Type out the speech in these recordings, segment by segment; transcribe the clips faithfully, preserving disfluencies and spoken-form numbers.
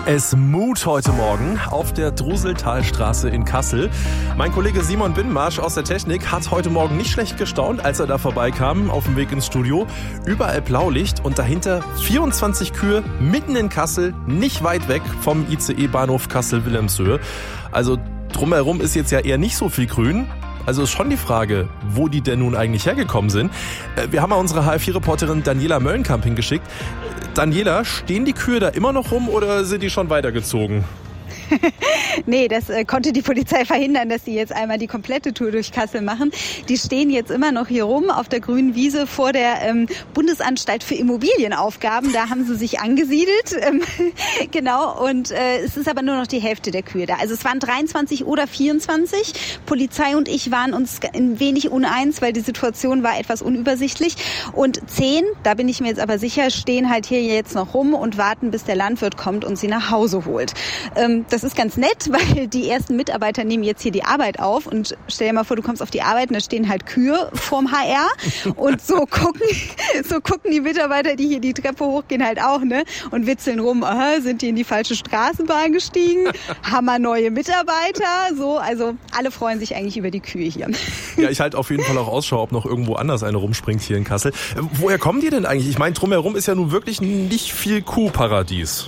Es Mut heute Morgen auf der Druseltalstraße in Kassel. Mein Kollege Simon Binnenmarsch aus der Technik hat heute Morgen nicht schlecht gestaunt, als er da vorbeikam auf dem Weg ins Studio. Überall Blaulicht und dahinter vierundzwanzig Kühe mitten in Kassel, nicht weit weg vom I C E-Bahnhof Kassel-Wilhelmshöhe. Also drumherum ist jetzt ja eher nicht so viel grün. Also ist schon die Frage, wo die denn nun eigentlich hergekommen sind. Wir haben mal unsere H F vier Reporterin Daniela Möllenkamp hingeschickt. Daniela, stehen die Kühe da immer noch rum oder sind die schon weitergezogen? Nee, das äh, konnte die Polizei verhindern, dass die jetzt einmal die komplette Tour durch Kassel machen. Die stehen jetzt immer noch hier rum auf der grünen Wiese vor der ähm, Bundesanstalt für Immobilienaufgaben. Da haben sie sich angesiedelt. Ähm, genau, und äh, es ist aber nur noch die Hälfte der Kühe da. Also es waren dreiundzwanzig oder vierundzwanzig. Polizei und ich waren uns ein wenig uneins, weil die Situation war etwas unübersichtlich. Und zehn, da bin ich mir jetzt aber sicher, stehen halt hier jetzt noch rum und warten, bis der Landwirt kommt und sie nach Hause holt. Ähm, Das ist ganz nett, weil die ersten Mitarbeiter nehmen jetzt hier die Arbeit auf und stell dir mal vor, du kommst auf die Arbeit und da stehen halt Kühe vorm H R und so gucken, so gucken die Mitarbeiter, die hier die Treppe hochgehen, halt auch, ne, und witzeln rum, aha, sind die in die falsche Straßenbahn gestiegen, haben wir neue Mitarbeiter, so, also alle freuen sich eigentlich über die Kühe hier. Ja, ich halte auf jeden Fall auch Ausschau, ob noch irgendwo anders eine rumspringt hier in Kassel. Woher kommen die denn eigentlich? Ich meine, drumherum ist ja nun wirklich nicht viel Kuhparadies.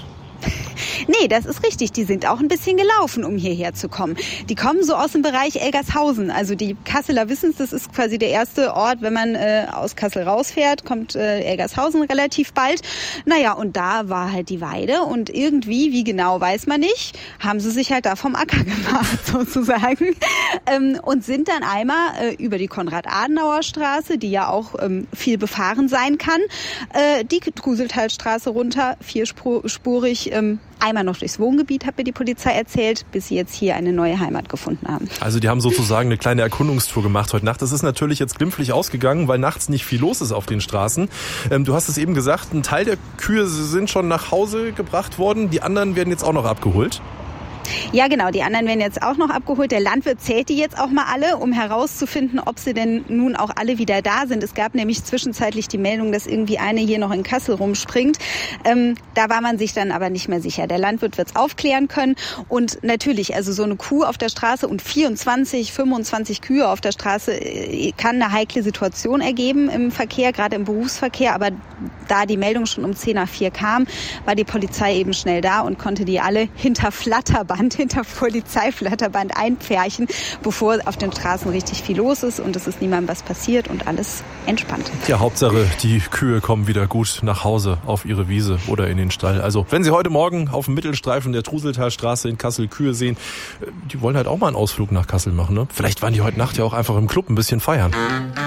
Nee, das ist richtig. Die sind auch ein bisschen gelaufen, um hierher zu kommen. Die kommen so aus dem Bereich Elgershausen. Also die Kasseler wissen es, das ist quasi der erste Ort, wenn man äh, aus Kassel rausfährt, kommt äh, Elgershausen relativ bald. Naja, und da war halt die Weide und irgendwie, wie genau, weiß man nicht, haben sie sich halt da vom Acker gemacht, sozusagen. Ähm, und sind dann einmal äh, über die Konrad-Adenauer-Straße, die ja auch ähm, viel befahren sein kann, äh, die Druseltalstraße runter, vierspurig, ähm, einmal noch durchs Wohngebiet, hat mir die Polizei erzählt, bis sie jetzt hier eine neue Heimat gefunden haben. Also die haben sozusagen eine kleine Erkundungstour gemacht heute Nacht. Das ist natürlich jetzt glimpflich ausgegangen, weil nachts nicht viel los ist auf den Straßen. Ähm, du hast es eben gesagt, ein Teil der Kühe sind schon nach Hause gebracht worden, die anderen werden jetzt auch noch abgeholt. Ja, genau. Die anderen werden jetzt auch noch abgeholt. Der Landwirt zählt die jetzt auch mal alle, um herauszufinden, ob sie denn nun auch alle wieder da sind. Es gab nämlich zwischenzeitlich die Meldung, dass irgendwie eine hier noch in Kassel rumspringt. Ähm, da war man sich dann aber nicht mehr sicher. Der Landwirt wird es aufklären können. Und natürlich, also so eine Kuh auf der Straße und vierundzwanzig, fünfundzwanzig Kühe auf der Straße kann eine heikle Situation ergeben im Verkehr, gerade im Berufsverkehr. Aber da die Meldung schon um zehn nach vier kam, war die Polizei eben schnell da und konnte die alle hinter Flatterband, hinter Polizeiflatterband einpferchen, bevor auf den Straßen richtig viel los ist und es ist niemandem was passiert und alles entspannt. Ja, Hauptsache, die Kühe kommen wieder gut nach Hause auf ihre Wiese oder in den Stall. Also, wenn Sie heute Morgen auf dem Mittelstreifen der Druseltalstraße in Kassel Kühe sehen, die wollen halt auch mal einen Ausflug nach Kassel machen, ne? Vielleicht waren die heute Nacht ja auch einfach im Club ein bisschen feiern.